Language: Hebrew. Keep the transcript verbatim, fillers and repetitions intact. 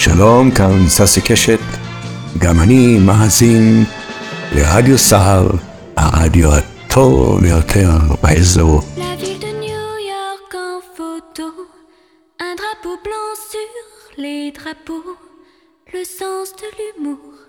שלום, כאן ססי קשת, גם אני מאזין לרדיו סער, הרדיו הטוב ביותר באזור. La ville de New York en photo, un drapeau blanc sur les drapeaux, le sens de l'humour